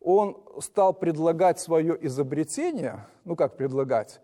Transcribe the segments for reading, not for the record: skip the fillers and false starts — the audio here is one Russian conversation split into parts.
он стал предлагать свое изобретение, ну как предлагать,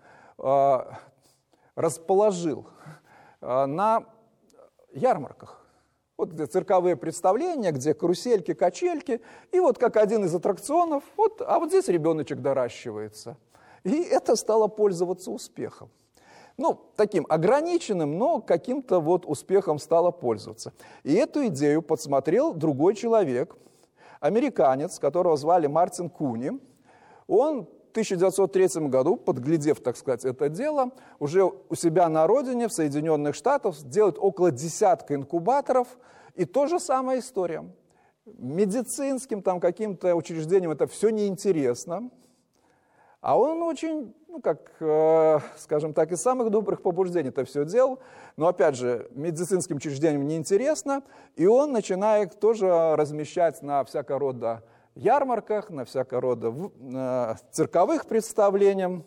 расположил на ярмарках. Вот где цирковые представления, где карусельки, качельки, и вот как один из аттракционов, вот, а вот здесь ребеночек доращивается. И это стало пользоваться успехом. Ну, таким ограниченным, но каким-то вот успехом стало пользоваться. И эту идею подсмотрел другой человек, американец, которого звали Мартин Куни. Он в 1903 году, подглядев, так сказать, это дело, уже у себя на родине, в Соединенных Штатах, делает около десятка инкубаторов, и то же самая история. Медицинским там каким-то учреждениям это все неинтересно, а он очень, ну как, скажем так, из самых добрых побуждений это все делал, но опять же, медицинским учреждениям неинтересно, и он начинает тоже размещать на всякого рода ярмарках, на всякого рода цирковых представлениях.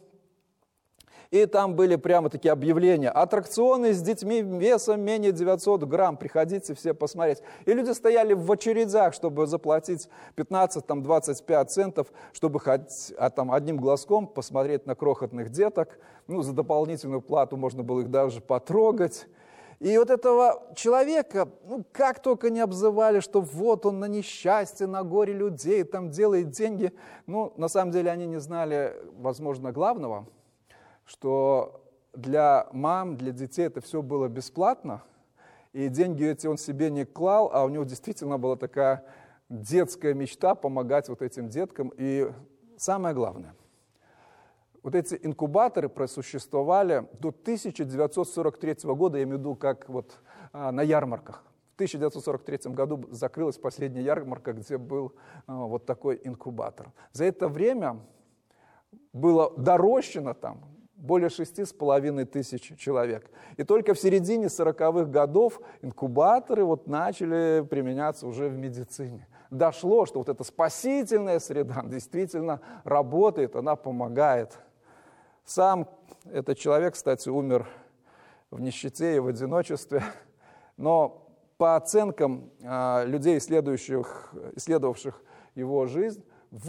И там были прямо такие объявления: аттракционы с детьми весом менее 900 грамм, приходите все посмотреть. И люди стояли в очередях, чтобы заплатить 15-25 центов, чтобы хоть одним глазком посмотреть на крохотных деток. Ну, за дополнительную плату можно было их даже потрогать. И вот этого человека, ну, как только не обзывали, что вот он на несчастье, на горе людей, там делает деньги. Ну, на самом деле они не знали, возможно, главного, что для мам, для детей это все было бесплатно, и деньги эти он себе не клал, а у него действительно была такая детская мечта помогать вот этим деткам. И самое главное, вот эти инкубаторы просуществовали до 1943 года, я имею в виду, как вот на ярмарках. В 1943 году закрылась последняя ярмарка, где был вот такой инкубатор. За это время было дорощено там более 6,5 тысяч человек. И только в середине 40-х годов инкубаторы вот начали применяться уже в медицине. Дошло, что вот эта спасительная среда действительно работает, она помогает. Сам этот человек, кстати, умер в нищете и в одиночестве, но по оценкам людей, исследовавших его жизнь,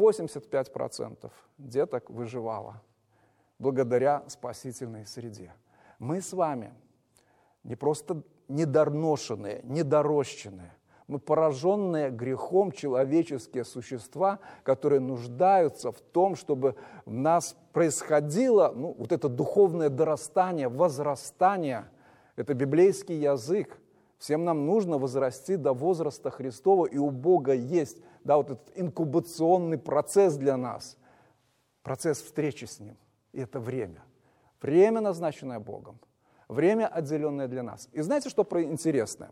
85% деток выживало благодаря спасительной среде. Мы с вами не просто недоношенные, недорощенные, мы пораженные грехом человеческие существа, которые нуждаются в том, чтобы в нас происходило вот это духовное дорастание, возрастание. Это библейский язык. Всем нам нужно возрасти до возраста Христова, и у Бога есть вот этот инкубационный процесс для нас, процесс встречи с Ним. И это время. Время, назначенное Богом. Время, отделенное для нас. И знаете, что интересное?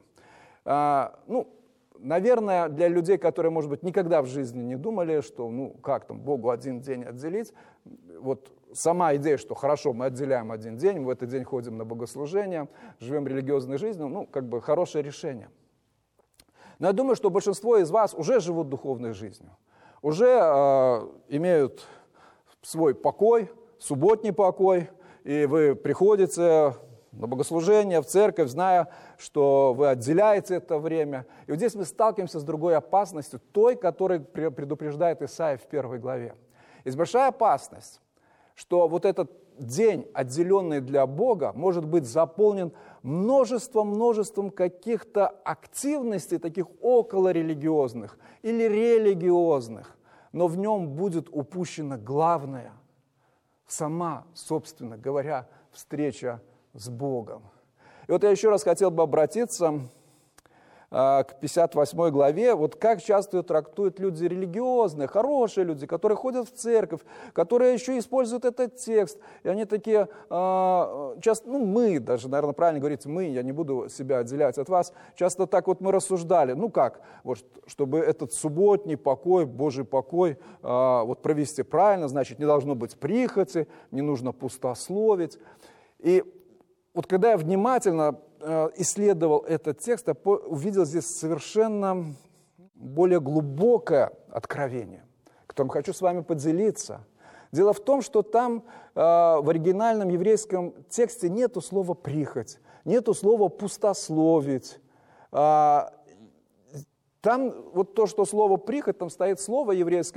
Наверное, для людей, которые, может быть, никогда в жизни не думали, что, как там, Богу один день отделить, вот сама идея, что хорошо, мы отделяем один день, мы в этот день ходим на богослужение, живем религиозной жизнью, хорошее решение. Но я думаю, что большинство из вас уже живут духовной жизнью, уже имеют свой покой, субботний покой, и вы приходите на богослужение, в церковь, зная, что вы отделяете это время. И вот здесь мы сталкиваемся с другой опасностью, той, которой предупреждает Исаия в 1 главе. Есть большая опасность, что вот этот день, отделенный для Бога, может быть заполнен множеством каких-то активностей, таких околорелигиозных или религиозных, но в нем будет упущено главное, сама, собственно говоря, встреча с Богом. И вот я еще раз хотел бы обратиться к 58 главе. Вот как часто ее трактуют люди религиозные, хорошие люди, которые ходят в церковь, которые еще используют этот текст. И они такие, часто, мы даже, наверное, правильно говорить мы, я не буду себя отделять от вас. Часто так вот мы рассуждали, чтобы этот субботний покой, Божий покой провести правильно, значит, не должно быть прихоти, не нужно пустословить. И вот когда я внимательно исследовал этот текст, я увидел здесь совершенно более глубокое откровение, которым хочу с вами поделиться. Дело в том, что там в оригинальном еврейском тексте нету слова «прихоть», нету слова «пустословить». Там вот то, что слово «прихоть», там стоит слово еврейское,